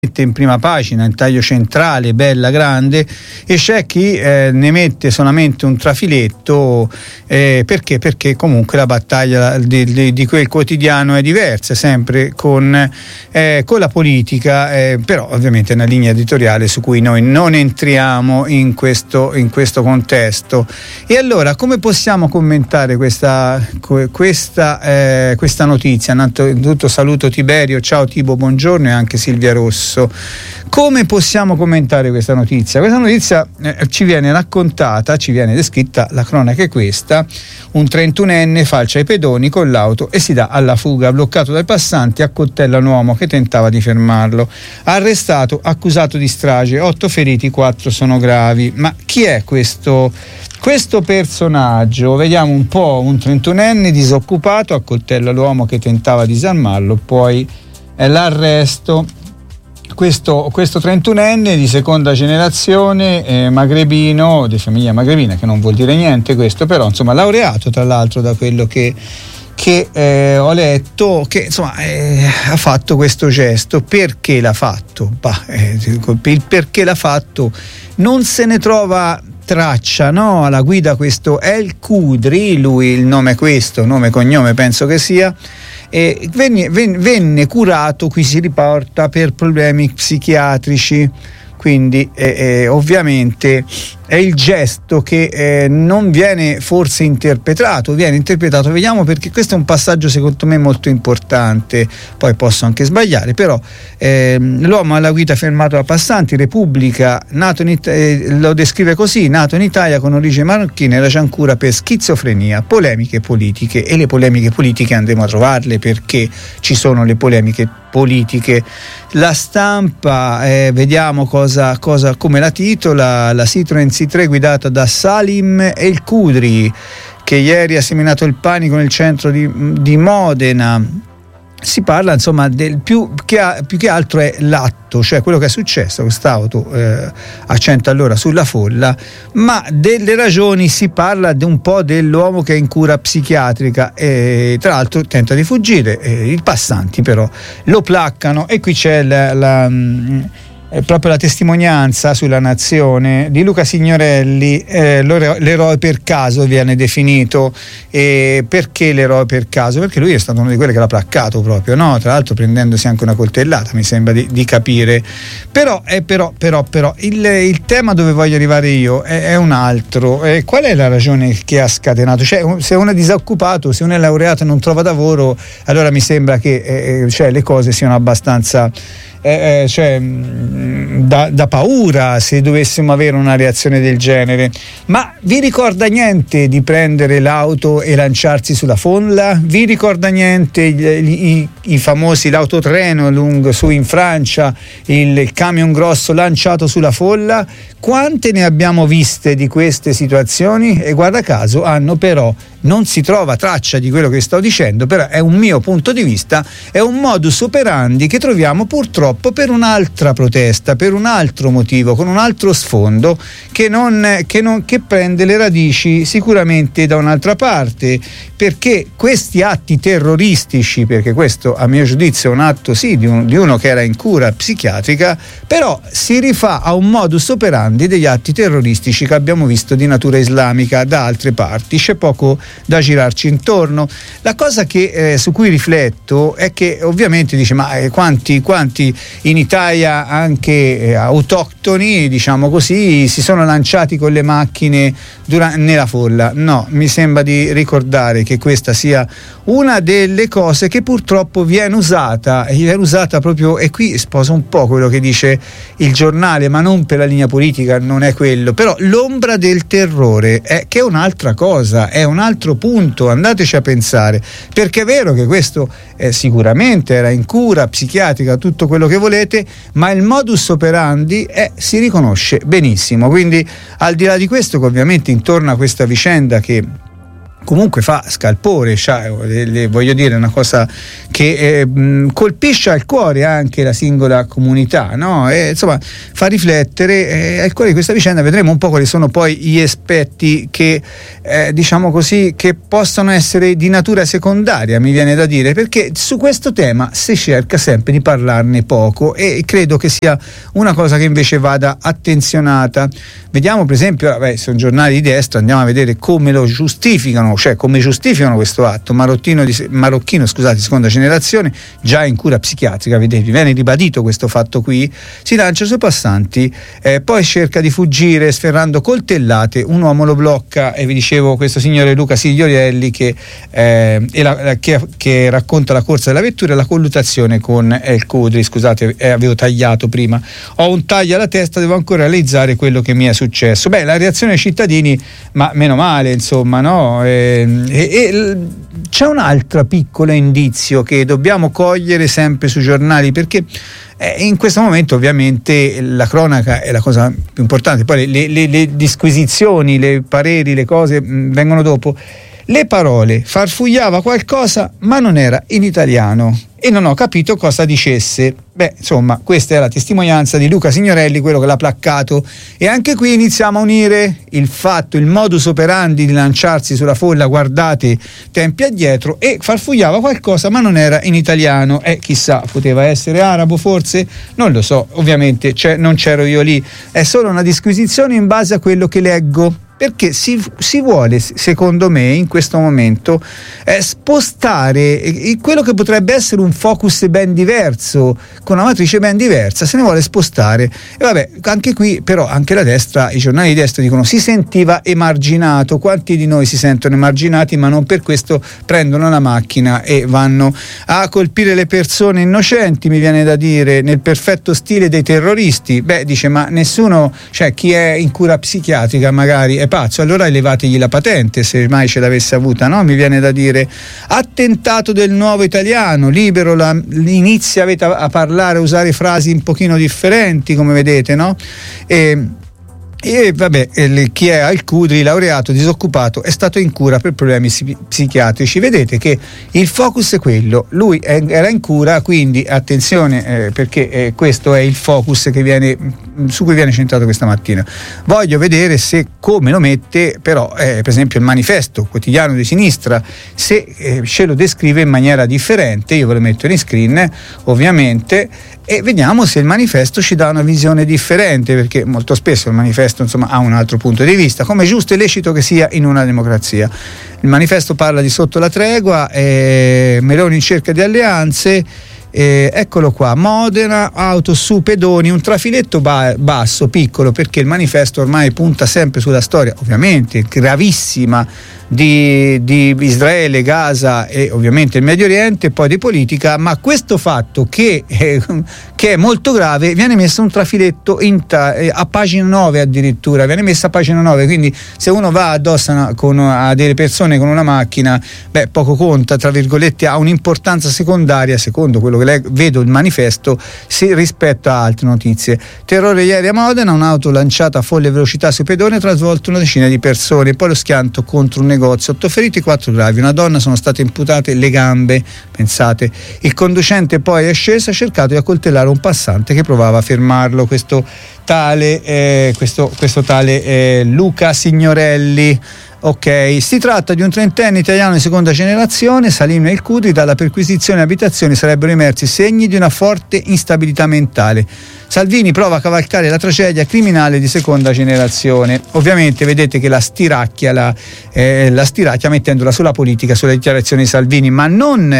in prima pagina, in taglio centrale, bella grande, e c'è chi ne mette solamente un trafiletto, perché comunque la battaglia di quel quotidiano è diversa, sempre con la politica, però ovviamente è una linea editoriale su cui noi non entriamo in questo contesto. E allora come possiamo commentare questa notizia? Innanzitutto saluto Tiberio, ciao Tibo, buongiorno, e anche Silvia Rosso. Come possiamo commentare questa notizia? Questa notizia ci viene raccontata, ci viene descritta, la cronaca è questa: un 31enne falcia i pedoni con l'auto e si dà alla fuga, bloccato dai passanti, accoltella un uomo che tentava di fermarlo, arrestato, accusato di strage, 8 feriti, 4 sono gravi. Ma chi è questo personaggio? Vediamo un po'. Un 31enne disoccupato accoltella l'uomo che tentava di disarmarlo, poi l'arresto. Questo 31enne di seconda generazione, magrebino, di famiglia magrebina, che non vuol dire niente questo, però insomma laureato tra l'altro, da quello che ho letto, che insomma ha fatto questo gesto. Perché l'ha fatto? Il perché l'ha fatto non se ne trova traccia, no? Alla guida questo El Kudri, lui il nome è questo, nome e cognome penso che sia, venne curato, qui si riporta, per problemi psichiatrici, quindi ovviamente è il gesto che non viene forse interpretato, vediamo, perché questo è un passaggio secondo me molto importante, poi posso anche sbagliare, però l'uomo alla guida fermato da passanti, Repubblica, nato lo descrive così: nato in Italia con origine marocchina, era giancura per schizofrenia, polemiche politiche, e le polemiche politiche andremo a trovarle, perché ci sono le polemiche politiche. La Stampa, vediamo come la titola: la Citroen C3 guidata da Salim El Kudri, che ieri ha seminato il panico nel centro di Modena. Si parla insomma più che altro è l'atto, cioè quello che è successo, quest'auto a 100 all'ora sulla folla, ma delle ragioni si parla un po' dell'uomo che è in cura psichiatrica e tra l'altro tenta di fuggire, i passanti però lo placcano, e qui c'è proprio la testimonianza sulla Nazione di Luca Signorelli, l'eroe per caso viene definito. Perché l'eroe per caso? Perché lui è stato uno di quelli che l'ha placcato proprio, no? Tra l'altro prendendosi anche una coltellata, mi sembra di capire. Però il tema dove voglio arrivare io è un altro. Qual è la ragione che ha scatenato? Cioè, se uno è disoccupato, se uno è laureato e non trova lavoro, allora mi sembra che le cose siano abbastanza da paura se dovessimo avere una reazione del genere. Ma vi ricorda niente di prendere l'auto e lanciarsi sulla folla? Vi ricorda niente i famosi l'autotreno su in Francia, il camion grosso lanciato sulla folla? Quante ne abbiamo viste di queste situazioni? E guarda caso però non si trova traccia di quello che sto dicendo, però è un mio punto di vista, è un modus operandi che troviamo purtroppo per un'altra protesta, per un altro motivo, con un altro sfondo che prende le radici sicuramente da un'altra parte, perché questi atti terroristici, perché questo a mio giudizio è un atto sì di uno che era in cura psichiatrica, però si rifà a un modus operandi degli atti terroristici che abbiamo visto di natura islamica da altre parti. C'è poco da girarci intorno. La cosa su cui rifletto è che ovviamente dice: ma quanti in Italia anche autoctoni, diciamo così, si sono lanciati con le macchine nella folla? No, mi sembra di ricordare che questa sia una delle cose che purtroppo viene usata proprio, e qui sposa un po' quello che dice il giornale, ma non per la linea politica, non è quello, però l'ombra del terrore che è un'altra cosa, è un altro punto, andateci a pensare, perché è vero che questo sicuramente era in cura psichiatrica, tutto quello che volete, ma il modus operandi si riconosce benissimo. Quindi al di là di questo, che ovviamente intorno a questa vicenda che comunque fa scalpore, voglio dire, una cosa che colpisce al cuore anche la singola comunità, no? E, insomma, fa riflettere al cuore di questa vicenda. Vedremo un po' quali sono poi gli aspetti che diciamo così, che possono essere di natura secondaria, mi viene da dire, perché su questo tema si cerca sempre di parlarne poco e credo che sia una cosa che invece vada attenzionata. Vediamo per esempio, sono giornali di destra, andiamo a vedere come lo giustificano, cioè come giustificano questo atto. Marocchino di seconda generazione, già in cura psichiatrica, vedete, viene ribadito questo fatto qui, si lancia sui passanti, poi cerca di fuggire sferrando coltellate, un uomo lo blocca, e vi dicevo questo signore Luca Signorelli che racconta la corsa della vettura e la colluttazione con El Khudri. Scusate, avevo tagliato prima, ho un taglio alla testa, devo ancora realizzare quello che mi è successo. La reazione dei cittadini, ma meno male, insomma, no? E c'è un altro piccolo indizio che dobbiamo cogliere sempre sui giornali, perché in questo momento ovviamente la cronaca è la cosa più importante, poi le disquisizioni, le pareri, le cose vengono dopo. Le parole: farfugliava qualcosa ma non era in italiano e non ho capito cosa dicesse. Insomma, questa è la testimonianza di Luca Signorelli, quello che l'ha placcato, e anche qui iniziamo a unire il modus operandi di lanciarsi sulla folla, guardate, tempi addietro, e farfugliava qualcosa ma non era in italiano. Chissà, poteva essere arabo forse? Non lo so, ovviamente non c'ero io lì, è solo una disquisizione in base a quello che leggo, perché si vuole, secondo me, in questo momento spostare quello che potrebbe essere un focus ben diverso, con una matrice ben diversa, se ne vuole spostare. E anche qui però anche la destra, i giornali di destra dicono si sentiva emarginato. Quanti di noi si sentono emarginati, ma non per questo prendono la macchina e vanno a colpire le persone innocenti, mi viene da dire, nel perfetto stile dei terroristi? Dice, ma nessuno, chi è in cura psichiatrica magari è pazzo, allora levategli la patente se mai ce l'avesse avuta, no? Mi viene da dire. Attentato del Nuovo Italiano, Libero inizia a parlare, a usare frasi un pochino differenti, come vedete, no? Chi è El Khudri, laureato, disoccupato, è stato in cura per problemi psichiatrici. Vedete che il focus è quello, lui era in cura, quindi attenzione, perché questo è il focus su cui viene centrato questa mattina. Voglio vedere come lo mette però per esempio il Manifesto, quotidiano di sinistra, se ce lo descrive in maniera differente. Io ve lo metto in screen ovviamente, e vediamo se il Manifesto ci dà una visione differente, perché molto spesso il Manifesto ha un altro punto di vista, come è giusto e lecito che sia in una democrazia. Il Manifesto parla di sotto la tregua, Meloni in cerca di alleanze, eccolo qua, Modena, auto su pedoni, un trafiletto basso, piccolo, perché il Manifesto ormai punta sempre sulla storia, ovviamente gravissima, di Israele, Gaza e ovviamente il Medio Oriente, poi di politica, ma questo fatto che è molto grave, viene messo un trafiletto a pagina 9, addirittura viene messo a pagina 9, quindi se uno va addosso a delle persone con una macchina, poco conta, tra virgolette, ha un'importanza secondaria, secondo quello che vedo il Manifesto, rispetto a altre notizie. Terrore ieri a Modena, un'auto lanciata a folle velocità sui pedoni ha travolto una decina di persone, poi lo schianto contro un negozio, 8 feriti, 4 gravi, una donna, sono state imputate le gambe, pensate. Il conducente poi è sceso e ha cercato di accoltellare un passante che provava a fermarlo. Questo tale Luca Signorelli. Ok, si tratta di un trentenne italiano di seconda generazione, Salim El Khudri. Dalla perquisizione abitazioni sarebbero emersi segni di una forte instabilità mentale. Salvini prova a cavalcare la tragedia criminale di seconda generazione. Ovviamente vedete che la stiracchia mettendola sulla politica, sulle dichiarazioni di Salvini, ma non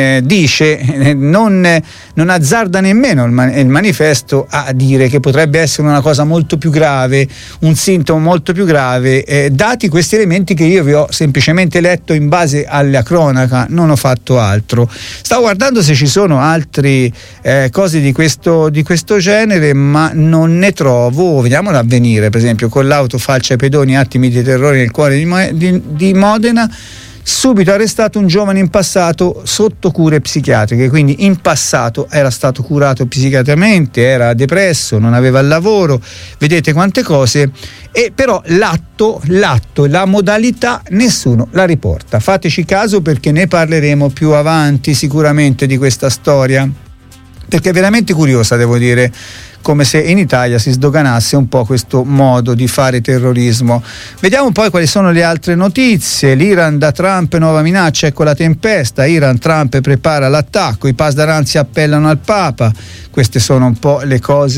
azzarda nemmeno il Manifesto a dire che potrebbe essere una cosa molto più grave, un sintomo molto più grave, dati questi elementi che io vi ho semplicemente letto in base alla cronaca, non ho fatto altro. Stavo guardando se ci sono altre cose di questo genere, ma non ne trovo. Vediamo l'Avvenire, per esempio, con l'auto falcia ai pedoni, attimi di terrore nel cuore di Modena. subito arrestato un giovane in passato sotto cure psichiatriche, quindi in passato era stato curato psichiatricamente, era depresso, non aveva il lavoro, vedete quante cose, e però l'atto, la modalità nessuno la riporta. Fateci caso, perché ne parleremo più avanti sicuramente di questa storia, perché è veramente curiosa, devo dire, come se in Italia si sdoganasse un po' questo modo di fare terrorismo. Vediamo poi quali sono le altre notizie. L'Iran da Trump, nuova minaccia, ecco la tempesta. Iran, Trump prepara l'attacco, i pasdaranzi appellano al Papa. Queste sono un po' le cose,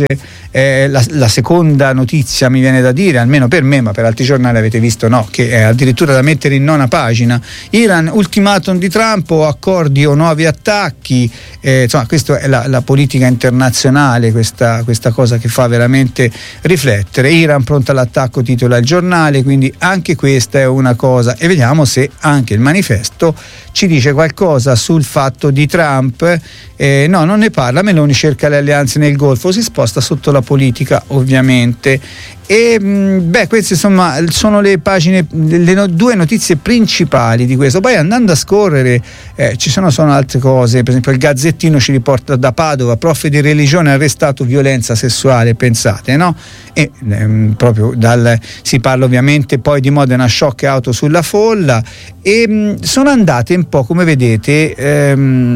la seconda notizia, mi viene da dire, almeno per me, ma per altri giornali avete visto no, che è addirittura da mettere in nona pagina. Iran, ultimatum di Trump, o accordi o nuovi attacchi. Insomma, questa è la politica internazionale, questa cosa che fa veramente riflettere. Iran pronta all'attacco, titola il giornale, quindi anche questa è una cosa, e vediamo se anche il Manifesto ci dice qualcosa sul fatto di Trump. No, non ne parla. Meloni cerca le alleanze nel Golfo, si sposta sotto la politica ovviamente. E queste insomma sono le pagine, due notizie principali di questo. Poi andando a scorrere ci sono altre cose. Per esempio il Gazzettino ci riporta da Padova: prof di religione arrestato, violenza sessuale, pensate, no? E proprio si parla ovviamente poi di Modena, shock auto sulla folla, e sono andate un po', come vedete,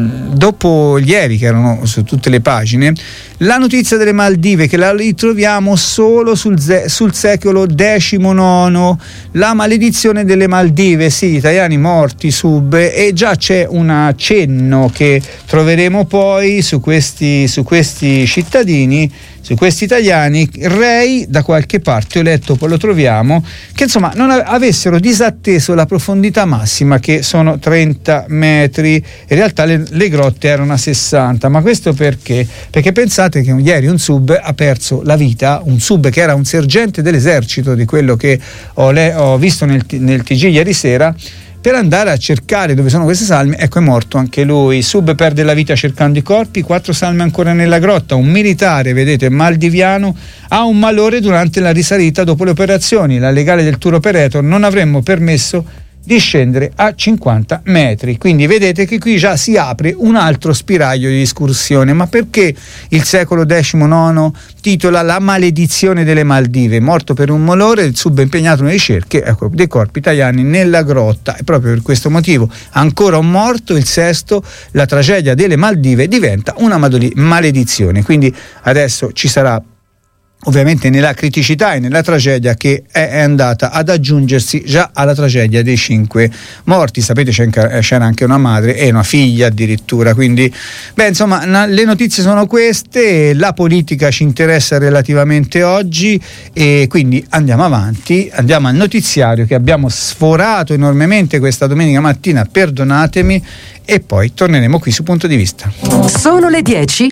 dopo ieri, che erano su tutte le pagine, la notizia delle Maldive, che la ritroviamo solo sul secolo XIX, la maledizione delle Maldive, sì, italiani morti, sub, e già c'è un accenno che troveremo poi su questi cittadini, su questi italiani, rei da qualche parte, ho letto, poi lo troviamo, che insomma non avessero disatteso la profondità massima, che sono 30 metri, in realtà le grotte erano a 60, ma questo perché? Perché pensate che ieri un sub ha perso la vita, un sub che era un sergente dell'esercito, di quello che ho visto nel TG ieri sera, per andare a cercare dove sono queste salme. Ecco, è morto anche lui. Sub perde la vita cercando i corpi, 4 salme ancora nella grotta. Un militare, vedete, maldiviano, ha un malore durante la risalita dopo le operazioni. La legale del tour operator non avremmo permesso di scendere a 50 metri. Quindi vedete che qui già si apre un altro spiraglio di discussione. Ma perché il secolo XIX titola La maledizione delle Maldive? Morto per un malore, il sub impegnato nelle ricerche, ecco, dei corpi italiani nella grotta. E proprio per questo motivo, ancora un morto, il sesto, la tragedia delle Maldive diventa una maledizione. Quindi adesso ci sarà, ovviamente, nella criticità e nella tragedia che è andata ad aggiungersi già alla tragedia dei 5 morti. Sapete, c'era anche una madre e una figlia addirittura. Quindi insomma, le notizie sono queste. La politica ci interessa relativamente oggi, e quindi andiamo avanti, andiamo al notiziario, che abbiamo sforato enormemente questa domenica mattina, perdonatemi, e poi torneremo qui su Punto di Vista. Sono le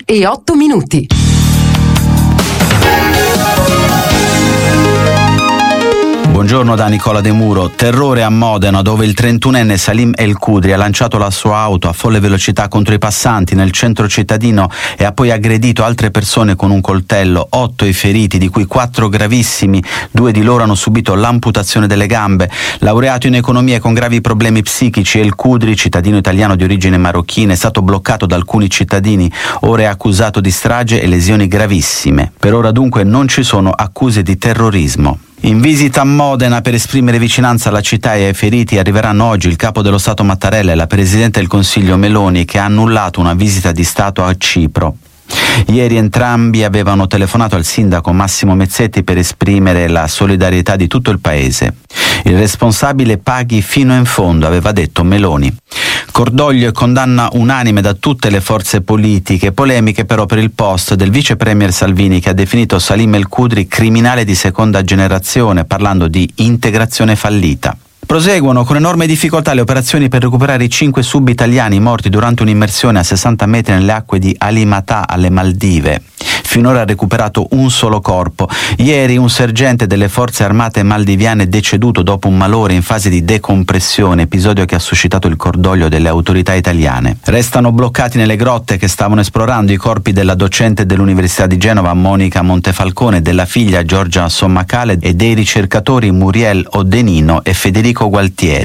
10:08. Buongiorno da Nicola De Muro. Terrore a Modena, dove il 31enne Salim El Kudri ha lanciato la sua auto a folle velocità contro i passanti nel centro cittadino e ha poi aggredito altre persone con un coltello. 8 i feriti, di cui 4 gravissimi. 2 di loro hanno subito l'amputazione delle gambe. Laureato in economia e con gravi problemi psichici, El Kudri, cittadino italiano di origine marocchina, è stato bloccato da alcuni cittadini. Ora è accusato di strage e lesioni gravissime. Per ora dunque non ci sono accuse di terrorismo. In visita a Modena per esprimere vicinanza alla città e ai feriti arriveranno oggi il capo dello Stato Mattarella e la Presidente del Consiglio Meloni, che ha annullato una visita di Stato a Cipro. Ieri entrambi avevano telefonato al sindaco Massimo Mezzetti per esprimere la solidarietà di tutto il paese. Il responsabile paghi fino in fondo, aveva detto Meloni. Cordoglio e condanna unanime da tutte le forze politiche, polemiche però per il post del vice premier Salvini, che ha definito Salim El Kudri criminale di seconda generazione, parlando di integrazione fallita. Proseguono con enorme difficoltà le operazioni per recuperare i 5 sub italiani morti durante un'immersione a 60 metri nelle acque di Alimatà, alle Maldive. Finora ha recuperato un solo corpo. Ieri un sergente delle forze armate maldiviane è deceduto dopo un malore in fase di decompressione, episodio che ha suscitato il cordoglio delle autorità italiane. Restano bloccati nelle grotte che stavano esplorando i corpi della docente dell'Università di Genova Monica Montefalcone, della figlia Giorgia Sommacale e dei ricercatori Muriel Odenino e Federico Gualtieri.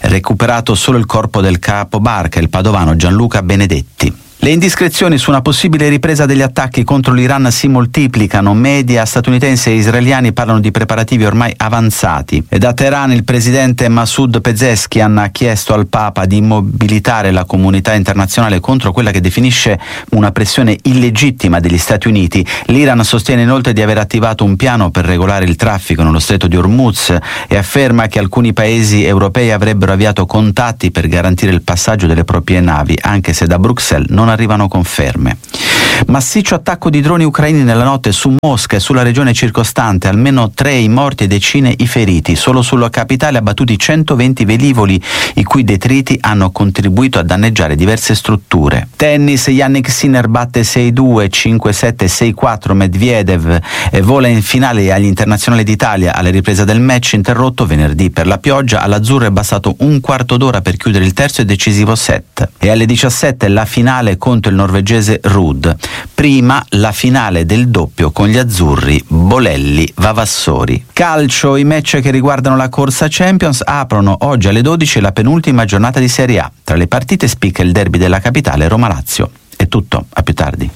recuperato solo il corpo del capobarca, il padovano Gianluca Benedetti. Le indiscrezioni su una possibile ripresa degli attacchi contro l'Iran si moltiplicano. Media statunitensi e israeliani parlano di preparativi ormai avanzati. E da Teheran il presidente Masoud Pezeshkian ha chiesto al Papa di mobilitare la comunità internazionale contro quella che definisce una pressione illegittima degli Stati Uniti. L'Iran sostiene inoltre di aver attivato un piano per regolare il traffico nello stretto di Hormuz e afferma che alcuni paesi europei avrebbero avviato contatti per garantire il passaggio delle proprie navi, anche se da Bruxelles non arrivano conferme. Massiccio attacco di droni ucraini nella notte su Mosca e sulla regione circostante, almeno 3 i morti e decine i feriti. Solo sulla capitale abbattuti 120 velivoli, i cui detriti hanno contribuito a danneggiare diverse strutture. Tennis, Jannik Sinner batte 6-2, 5-7, 6-4 Medvedev e vola in finale agli internazionali d'Italia. Alle riprese del match interrotto venerdì per la pioggia, all'azzurro è bastato un quarto d'ora per chiudere il terzo e decisivo set. E alle 17 la finale contro il norvegese Ruud. Prima la finale del doppio con gli azzurri Bolelli-Vavassori. Calcio, i match che riguardano la corsa Champions aprono oggi alle 12 la penultima giornata di Serie A. Tra le partite spicca il derby della capitale Roma-Lazio. È tutto, a più tardi.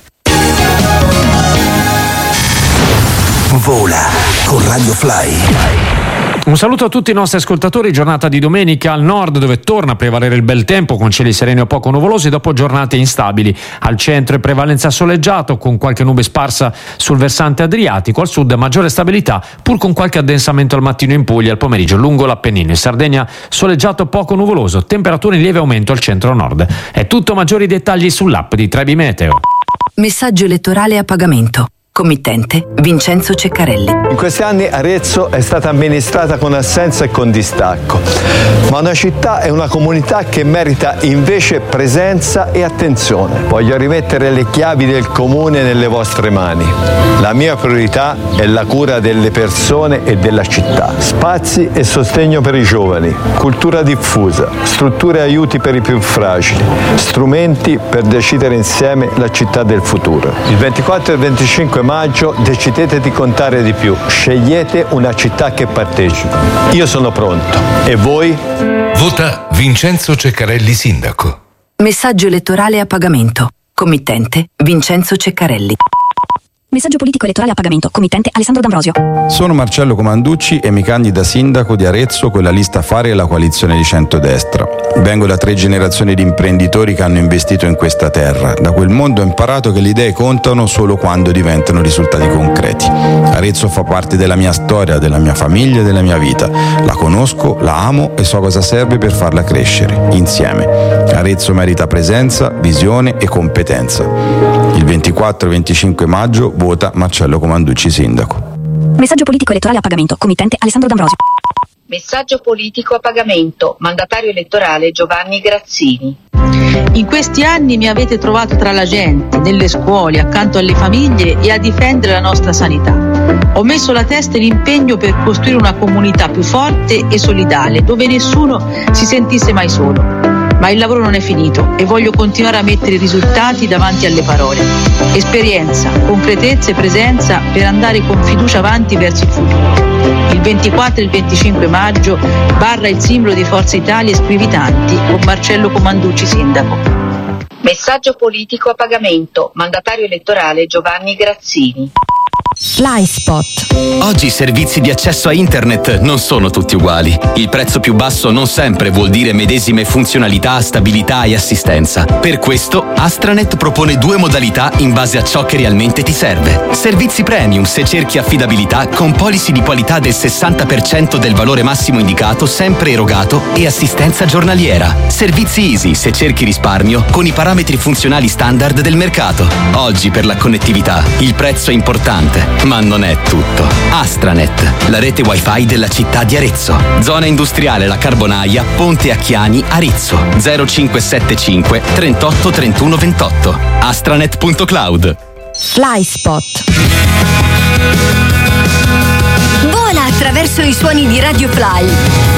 Vola con Radio Fly. Un saluto a tutti i nostri ascoltatori. Giornata di domenica al nord, dove torna a prevalere il bel tempo con cieli sereni o poco nuvolosi dopo giornate instabili. Al centro è prevalenza soleggiato con qualche nube sparsa sul versante adriatico. Al sud maggiore stabilità pur con qualche addensamento al mattino in Puglia, al pomeriggio lungo l'Appennino. In Sardegna soleggiato poco nuvoloso, temperature in lieve aumento al centro-nord. È tutto, maggiori dettagli sull'app di Trebi Meteo. Messaggio elettorale a pagamento. Committente Vincenzo Ceccarelli. In questi anni Arezzo è stata amministrata con assenza e con distacco, ma una città e una comunità che merita invece presenza e attenzione. Voglio rimettere le chiavi del comune nelle vostre mani. La mia priorità è la cura delle persone e della città. Spazi e sostegno per i giovani, cultura diffusa, strutture e aiuti per i più fragili, strumenti per decidere insieme la città del futuro. Il 24 e il 25 maggio decidete di contare di più, scegliete una città che partecipa. Io sono pronto. E voi? Vota Vincenzo Ceccarelli sindaco. Messaggio elettorale a pagamento. Committente Vincenzo Ceccarelli. Messaggio politico elettorale a pagamento. Committente Alessandro D'Ambrosio. Sono Marcello Comanducci e mi candido a sindaco di Arezzo con la lista Fare e la coalizione di centrodestra. Vengo da 3 generazioni di imprenditori che hanno investito in questa terra. Da quel mondo ho imparato che le idee contano solo quando diventano risultati concreti. Arezzo fa parte della mia storia, della mia famiglia e della mia vita. La conosco, la amo e so cosa serve per farla crescere, insieme. Arezzo merita presenza, visione e competenza. Il 24 e 25 maggio vota Marcello Comanducci sindaco. Messaggio politico elettorale a pagamento. Committente Alessandro D'Ambrosio. Messaggio politico a pagamento. Mandatario elettorale Giovanni Grazzini. In questi anni mi avete trovato tra la gente, nelle scuole, accanto alle famiglie e a difendere la nostra sanità. Ho messo la testa e l'impegno per costruire una comunità più forte e solidale, dove nessuno si sentisse mai solo. Ma il lavoro non è finito e voglio continuare a mettere i risultati davanti alle parole. Esperienza, concretezza e presenza per andare con fiducia avanti verso il futuro. Il 24 e il 25 maggio barra il simbolo di Forza Italia e scrivi tanti con Marcello Comanducci sindaco. Messaggio politico a pagamento. Mandatario elettorale Giovanni Grazzini. FlySpot. Oggi i servizi di accesso a internet non sono tutti uguali. Il prezzo più basso non sempre vuol dire medesime funzionalità, stabilità e assistenza. Per questo Astranet propone 2 modalità in base a ciò che realmente ti serve. Servizi premium se cerchi affidabilità con policy di qualità del 60% del valore massimo indicato sempre erogato e assistenza giornaliera. Servizi easy se cerchi risparmio con i parametri funzionali standard del mercato. Oggi per la connettività il prezzo è importante, ma non è tutto. Astranet, la rete wifi della città di Arezzo. Zona industriale La Carbonaia, Ponte Acchiani, Arezzo. 0575 38 31 28. Astranet.cloud. FlySpot. Vola attraverso i suoni di Radio Fly.